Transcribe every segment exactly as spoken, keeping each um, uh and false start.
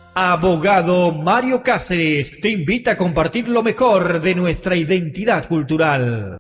Abogado Mario Cáceres te invita a compartir lo mejor de nuestra identidad cultural.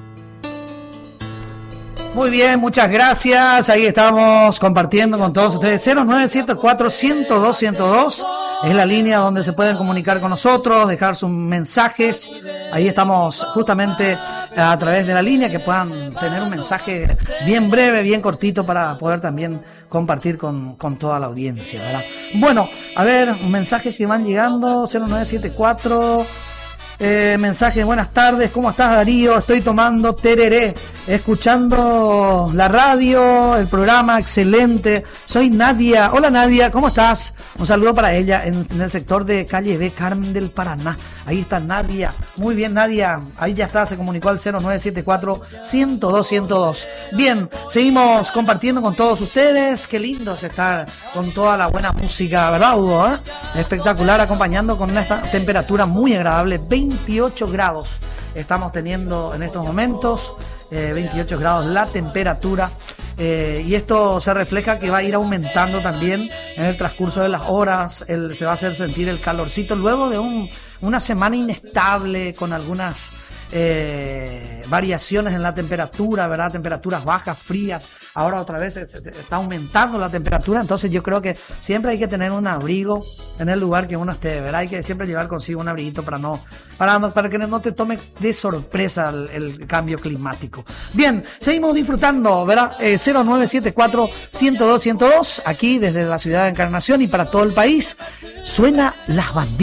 Muy bien, muchas gracias. Ahí estamos compartiendo con todos ustedes. cero nueve siete cuatro, uno cero dos, uno cero dos es la línea donde se pueden comunicar con nosotros, dejar sus mensajes. Ahí estamos justamente a través de la línea, que puedan tener un mensaje bien breve, bien cortito, para poder también compartir con, con toda la audiencia, ¿verdad? Bueno, a ver, mensajes que van llegando. Cero nueve siete cuatro Eh, mensaje, buenas tardes, ¿cómo estás, Darío? Estoy tomando tereré, escuchando la radio, el programa, excelente. Soy Nadia. Hola, Nadia, ¿cómo estás? Un saludo para ella en, en el sector de Calle B, Carmen del Paraná. Ahí está Nadia. Muy bien, Nadia. Ahí ya está, se comunicó al cero nueve siete cuatro, uno cero dos, uno cero dos. Bien, seguimos compartiendo con todos ustedes. Qué lindo es estar con toda la buena música, ¿verdad, Hugo? ¿Eh? Espectacular, acompañando con una temperatura muy agradable, veintiocho grados estamos teniendo en estos momentos, eh, veintiocho grados la temperatura, eh, y esto se refleja que va a ir aumentando también en el transcurso de las horas. El, se va a hacer sentir el calorcito luego de un, una semana inestable con algunas eh, variaciones en la temperatura, ¿verdad? Temperaturas bajas, frías. Ahora otra vez está aumentando la temperatura, entonces yo creo que siempre hay que tener un abrigo en el lugar que uno esté, ¿verdad? Hay que siempre llevar consigo un abriguito para no, para no, para que no te tome de sorpresa el, el cambio climático. Bien, seguimos disfrutando, ¿verdad? Eh, cero nueve siete cuatro, uno cero dos, uno cero dos, aquí desde la ciudad de Encarnación y para todo el país, suena Las Bandidas.